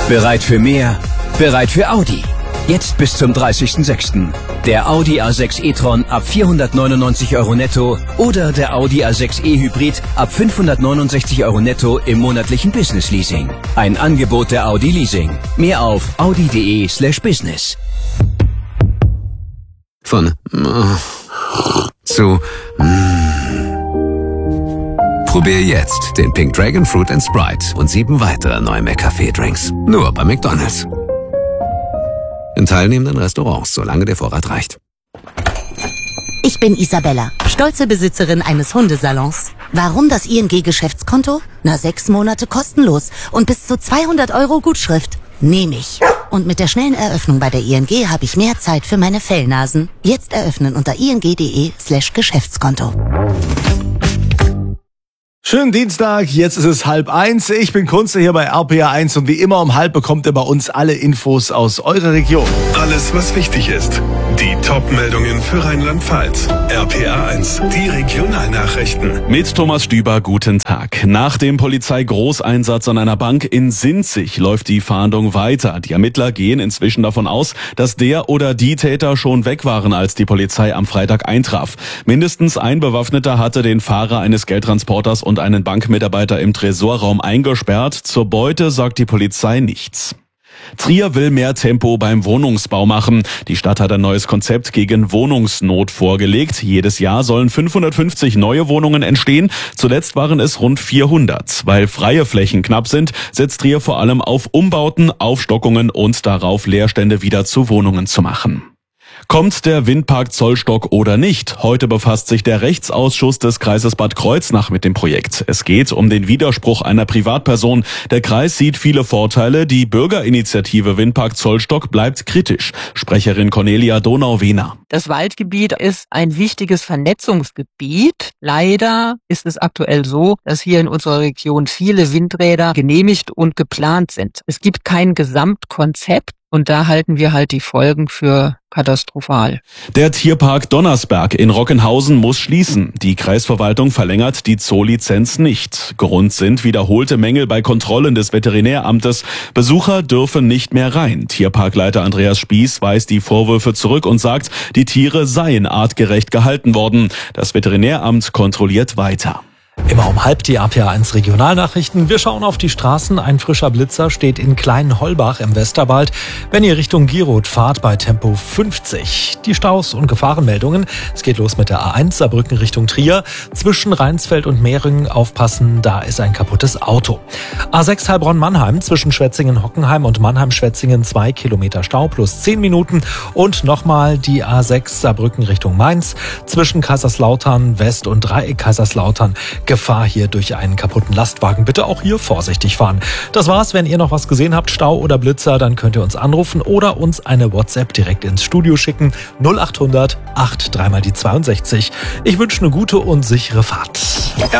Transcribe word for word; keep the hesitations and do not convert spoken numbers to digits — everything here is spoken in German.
Bereit für mehr? Bereit für Audi. Jetzt bis zum dreißigsten sechsten Der Audi A sechs e-tron ab vierhundertneunundneunzig Euro netto oder der Audi A sechs e-Hybrid ab fünfhundertneunundsechzig Euro netto im monatlichen Business Leasing. Ein Angebot der Audi Leasing. Mehr auf audi.de slash business. Von zu Probier jetzt den Pink Dragon Fruit and Sprite und sieben weitere neue McCafé-Drinks. Nur bei McDonald's. In teilnehmenden Restaurants, solange der Vorrat reicht. Ich bin Isabella, stolze Besitzerin eines Hundesalons. Warum das I N G-Geschäftskonto? Na, sechs Monate kostenlos und bis zu zweihundert Euro Gutschrift. Nehme ich. Und mit der schnellen Eröffnung bei der I N G habe ich mehr Zeit für meine Fellnasen. Jetzt eröffnen unter ing.de slash Geschäftskonto. Schönen Dienstag, jetzt ist es halb eins. Ich bin Kunze hier bei R P R eins und wie immer um halb bekommt ihr bei uns alle Infos aus eurer Region. Alles, was wichtig ist. Die Top-Meldungen für Rheinland-Pfalz. R P R eins, die Regionalnachrichten. Mit Thomas Stüber, guten Tag. Nach dem Polizeigroßeinsatz an einer Bank in Sinzig läuft die Fahndung weiter. Die Ermittler gehen inzwischen davon aus, dass der oder die Täter schon weg waren, als die Polizei am Freitag eintraf. Mindestens ein Bewaffneter hatte den Fahrer eines Geldtransporters und einen Bankmitarbeiter im Tresorraum eingesperrt. Zur Beute sagt die Polizei nichts. Trier will mehr Tempo beim Wohnungsbau machen. Die Stadt hat ein neues Konzept gegen Wohnungsnot vorgelegt. Jedes Jahr sollen fünfhundertfünfzig neue Wohnungen entstehen. Zuletzt waren es rund vierhundert. Weil freie Flächen knapp sind, setzt Trier vor allem auf Umbauten, Aufstockungen und darauf, Leerstände wieder zu Wohnungen zu machen. Kommt der Windpark Zollstock oder nicht? Heute befasst sich der Rechtsausschuss des Kreises Bad Kreuznach mit dem Projekt. Es geht um den Widerspruch einer Privatperson. Der Kreis sieht viele Vorteile. Die Bürgerinitiative Windpark Zollstock bleibt kritisch. Sprecherin Cornelia Donau-Wehner. Das Waldgebiet ist ein wichtiges Vernetzungsgebiet. Leider ist es aktuell so, dass hier in unserer Region viele Windräder genehmigt und geplant sind. Es gibt kein Gesamtkonzept. Und da halten wir halt die Folgen für katastrophal. Der Tierpark Donnersberg in Rockenhausen muss schließen. Die Kreisverwaltung verlängert die Zoolizenz nicht. Grund sind wiederholte Mängel bei Kontrollen des Veterinäramtes. Besucher dürfen nicht mehr rein. Tierparkleiter Andreas Spieß weist die Vorwürfe zurück und sagt, die Tiere seien artgerecht gehalten worden. Das Veterinäramt kontrolliert weiter. Immer um halb die R P R eins Regionalnachrichten. Wir schauen auf die Straßen. Ein frischer Blitzer steht in Kleinholbach im Westerwald. Wenn ihr Richtung Gierot fahrt, bei Tempo fünfzig. Die Staus und Gefahrenmeldungen. Es geht los mit der A eins Saarbrücken Richtung Trier. Zwischen Rheinsfeld und Mehringen aufpassen, da ist ein kaputtes Auto. A sechs Heilbronn-Mannheim zwischen Schwetzingen-Hockenheim und Mannheim-Schwetzingen zwei Kilometer Stau plus zehn Minuten. Und nochmal die A sechs Saarbrücken Richtung Mainz zwischen Kaiserslautern West und Dreieck Kaiserslautern. Gefahr hier durch einen kaputten Lastwagen. Bitte auch hier vorsichtig fahren. Das war's. Wenn ihr noch was gesehen habt, Stau oder Blitzer, dann könnt ihr uns anrufen oder uns eine WhatsApp direkt ins Studio schicken. null achthundert acht drei mal die zweiundsechzig. Ich wünsche eine gute und sichere Fahrt.